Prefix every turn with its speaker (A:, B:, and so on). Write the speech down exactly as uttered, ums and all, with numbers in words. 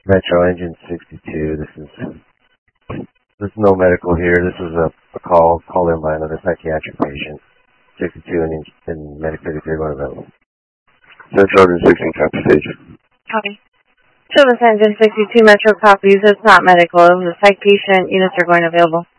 A: Metro Engine sixty-two. This is there's no medical here. This is a, a call called in by another psychiatric patient. sixty-two and, and Medic thirty-three going available.
B: Central Engine sixteen, copy stage.
C: Copy. Children's Engine sixty-two Metro copies. It's not medical. It was a psych patient. Units are going available.